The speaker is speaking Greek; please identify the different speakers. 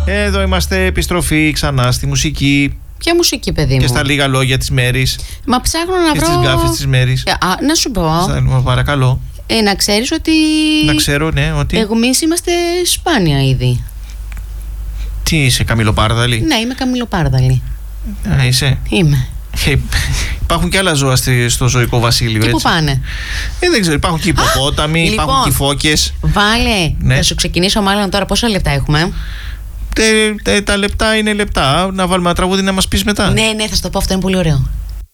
Speaker 1: Εδώ είμαστε, επιστροφή ξανά στη μουσική.
Speaker 2: Ποια μουσική, παιδί μου?
Speaker 1: Και στα λίγα λόγια της μέρης.
Speaker 2: Μα ψάχνω να
Speaker 1: και
Speaker 2: βρω.
Speaker 1: Και στις γκάφες της μέρης.
Speaker 2: Να σου πω.
Speaker 1: Παρακαλώ.
Speaker 2: Να ξέρεις ότι.
Speaker 1: Να ξέρω, ναι, ότι.
Speaker 2: Εμείς είμαστε σπάνια ήδη.
Speaker 1: Τι είσαι, Καμιλοπάρδαλη?
Speaker 2: Ναι, είμαι Καμιλοπάρδαλη.
Speaker 1: Είσαι.
Speaker 2: Είμαι.
Speaker 1: Υπάρχουν και άλλα ζώα στο ζωικό βασίλειο.
Speaker 2: Και
Speaker 1: έτσι.
Speaker 2: πού πάνε?
Speaker 1: Δεν ξέρω, υπάρχουν και υποπόταμοι, υπάρχουν και φώκες.
Speaker 2: Βάλε.
Speaker 1: Ναι.
Speaker 2: Θα σου ξεκινήσω μάλλον τώρα. Πόσα λεπτά έχουμε?
Speaker 1: Τα λεπτά είναι λεπτά. Να βάλουμε ένα τραγούδι να μας πεις μετά.
Speaker 2: Ναι, θα σου το πω, αυτό είναι πολύ ωραίο.